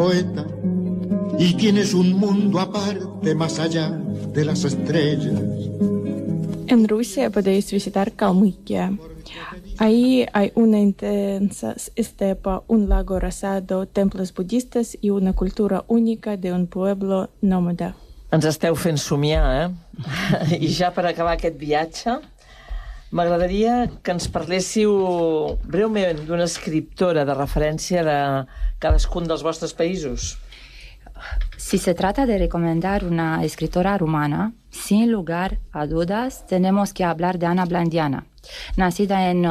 poeta y tienes un mundo aparte más allá de las estrellas. En Rusia podéis visitar Kalmykia. Ahí hay una intensa estepa, un lago rosado, templos budistas y una cultura única de un pueblo nómada. Ens esteu fent somiar, I ja per acabar aquest viatge, m'agradaria que ens parléssiu breument d'una escriptora de referència de cadascun dels vostres països. Si se trata de recomendar una escritora rumana, sin lugar a dudas, tenemos que hablar de Ana Blandiana, nacida en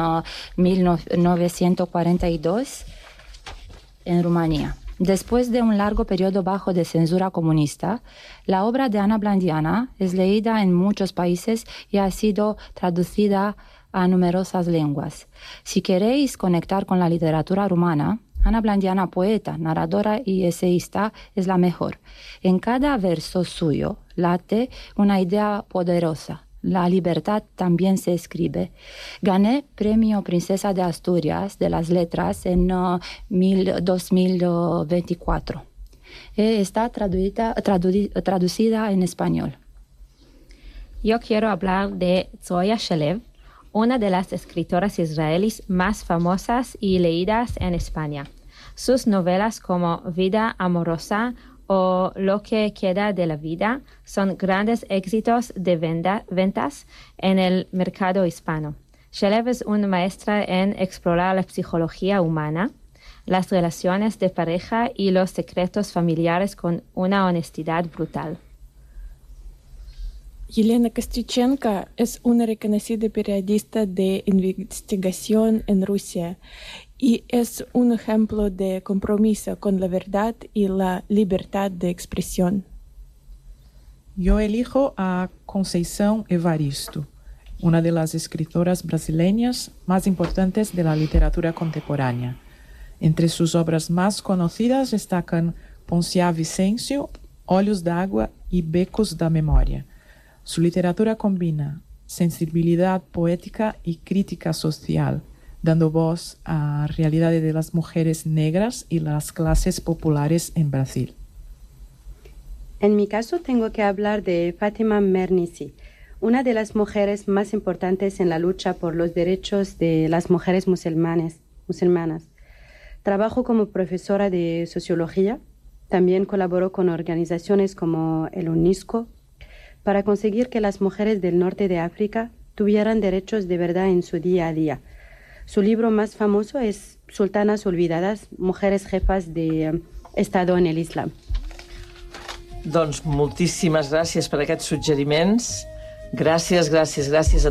1942 en Rumanía. Después de un largo periodo bajo de censura comunista, la obra de Ana Blandiana es leída en muchos países y ha sido traducida a numerosas lenguas. Si queréis conectar con la literatura rumana, Ana Blandiana, poeta, narradora y eseísta, es la mejor. En cada verso suyo late una idea poderosa. La libertad también se escribe. Gané Premio Princesa de Asturias de las Letras en 2024. Está traducida en español. Yo quiero hablar de Zoya Shalev, una de las escritoras israelíes más famosas y leídas en España. Sus novelas como Vida amorosa o Lo que queda de la vida son grandes éxitos de ventas en el mercado hispano. Shalev es una maestra en explorar la psicología humana, las relaciones de pareja y los secretos familiares con una honestidad brutal. Елена Костюченко es una reconocida periodista de investigación en Rusia y es un ejemplo de compromiso con la verdad y la libertad de expresión. Yo elijo a Conceição Evaristo, una de las escritoras brasileñas más importantes de la literatura contemporánea. Entre sus obras más conocidas destacan Ponciá Vicêncio, Olhos d'Água y Becos da Memória. Su literatura combina sensibilidad poética y crítica social, dando voz a realidades de las mujeres negras y las clases populares en Brasil. En mi caso tengo que hablar de Fátima Mernissi, una de las mujeres más importantes en la lucha por los derechos de las mujeres musulmanas. Trabajó como profesora de sociología, también colaboró con organizaciones como el UNESCO, para conseguir que las mujeres del norte de África tuvieran derechos de verdad en su día a día. Su libro más famoso es Sultanas olvidadas, mujeres jefas de Estado en el Islam. Doncs moltíssimes gràcies per aquests suggeriments. Gràcies a